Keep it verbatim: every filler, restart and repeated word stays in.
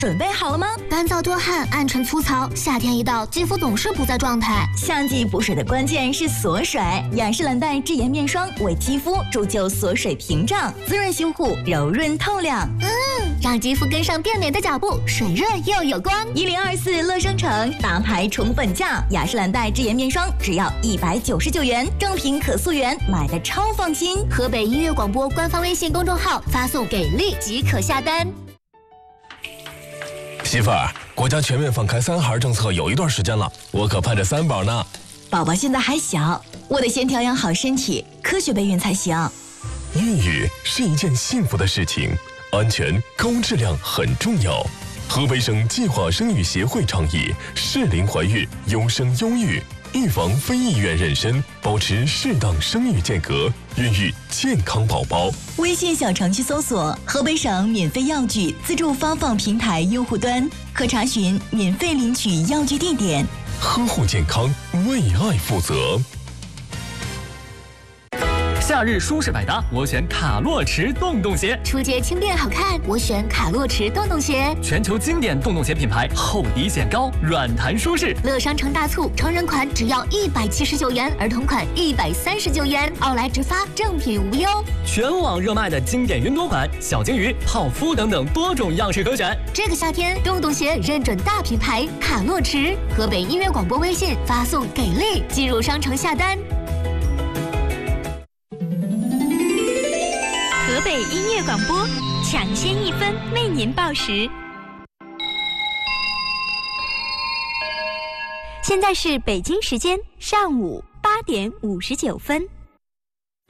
准备好了吗？ 干燥多汗、暗沉粗糙，夏天一到，肌肤总是不在状态。 夏季补水的关键是锁水，雅诗兰黛智妍面霜为肌肤铸就锁水屏障，滋润修护，柔润透亮。 嗯，让肌肤跟上变美的脚步，水润又有光。 一零二四乐商城大牌宠粉价，雅诗兰黛智妍面霜只要一百九十九元，正品可溯源，买的超放心。 河北音乐广播官方微信公众号发送给力即可下单。 媳妇儿，国家全面放开三孩政策有一段时间了，我可盼着三宝呢。 宝宝现在还小，我得先调养好身体，科学备孕才行。 孕育是一件幸福的事情，安全高质量很重要。河北省计划生育协会倡议适龄怀孕，优生优育，预防非意愿妊娠，保持适当生育间隔，孕育健康宝宝。 微信小程序搜索河北省免费药具自助发放平台用户端，可查询免费领取药具地点。 呵护健康，为爱负责。 夏日舒适百搭，我选卡洛驰洞洞鞋。 出街轻便好看，我选卡洛驰洞洞鞋。 全球经典洞洞鞋品牌，厚底显高，软弹舒适。 乐商城大促，成人款只要一百七十九元，儿童款一百三十九元，奥莱直发，正品无忧。 全网热卖的经典云朵款、小金鱼、泡芙等等多种样式可选。 这个夏天，洞洞鞋认准大品牌卡洛驰。河北音乐广播微信发送给力，进入商城下单。 河北音乐广播，抢先一分为您报时。现在是北京时间上午八点五十九分。